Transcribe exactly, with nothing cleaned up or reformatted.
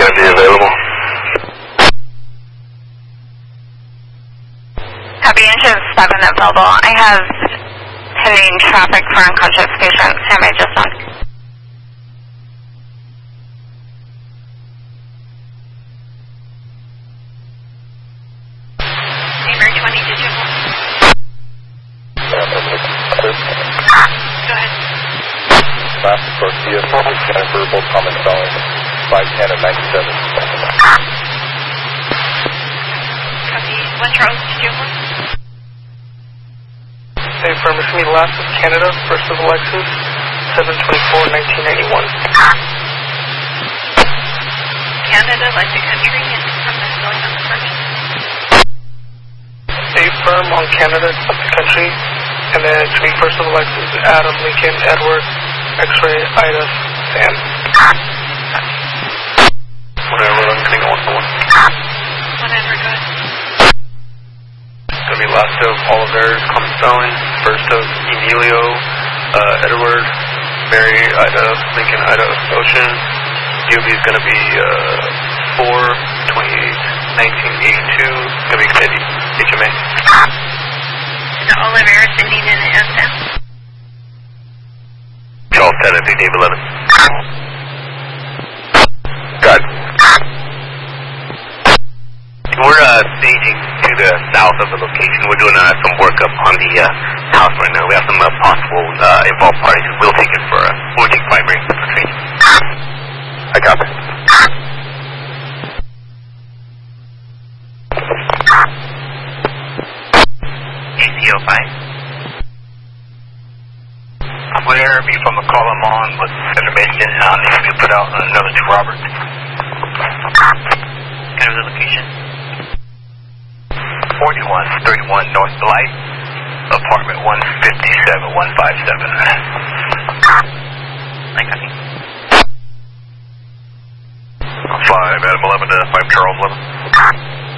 I V available. Copy, engine seven available. I have heading traffic for unconscious patient. Standby just on. Neighbor twenty, did you hold? Go ahead. Last Garcia, Jennifer, both common spelling, five ten and ninety-seven. Copy. One Charles, did you hold? Hey, firm, it's me, last of Canada, first of Alexis, seven twenty-four, nineteen ninety-one. Canada, like the country, and from the spelling on the first. Hey, firm on Canada, of the country, and then it's me, first of Alexis, Adam, Lincoln, Edward, X-ray, Ida, Sam. Whatever, I'm getting on for one. Whatever, go ahead. Gonna be last of Oliver, common spelling, first of Emilio, uh, Edward, Mary, Ida, Lincoln, Ida, Ocean. U B is gonna be uh, four twenty-eight nineteen eighty-two. Gonna be Eddie, H M A. The Oliver sending in the S M. Charles ten, I think Dave eleven. Good. We're uh, staging to the south of the location. We're doing uh, some work up on the uh, house right now. We have some uh, possible uh, involved parties. We'll take it for uh, we'll take primary infiltration. I copy. A C O five. I'm going to interview from a call I'm on with information on uh, if you put out another to Robert. Kind of the location. forty-one thirty-one North Light, apartment one fifty-seven one fifty-seven. Thank you. five Adam eleven to five Charles eleven.